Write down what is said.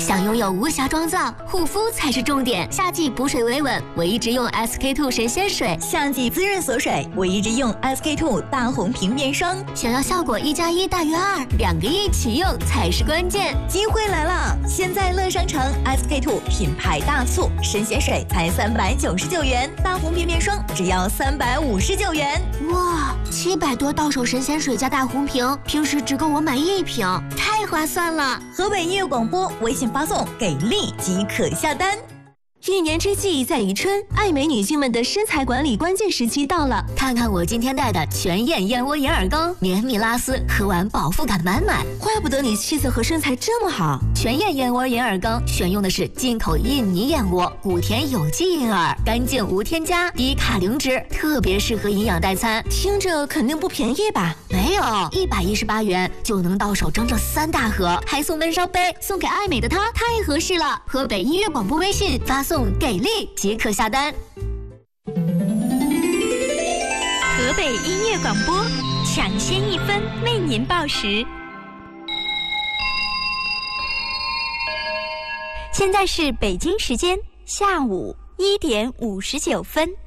想拥有无瑕妆造，护肤才是重点。夏季补水维稳，我一直用 SK-II 神仙水； 夏季滋润锁水，我一直用 SK-II 大红瓶面霜。 想要效果1+1大于2，2个一起用才是关键。 机会来了！现在乐商城 SK-II 品牌大促，神仙水才399元，大红瓶面霜只要359元。 哇，700多到手神仙水加大红瓶，平时只够我买1瓶，太划算了！ 河北音乐广播微信发送“给力”即可下单。 一年之计在于春，爱美女性们的身材管理关键时期到了。看看我今天带的全燕燕窝银耳羹，绵密拉丝，喝完饱腹感满满。 怪不得你气色和身材这么好。 全燕燕窝银耳羹选用的是进口印尼燕窝，谷田有机银耳，干净无添加，低卡零脂，特别适合营养代餐。 听着肯定不便宜吧？ 没有，118元就能到手整整3大盒，还送温烧杯，送给爱美的她太合适了。河北音乐广播微信发送给力即可下单。 河北音乐广播抢先1分为您报时。现在是北京时间下午1点59分。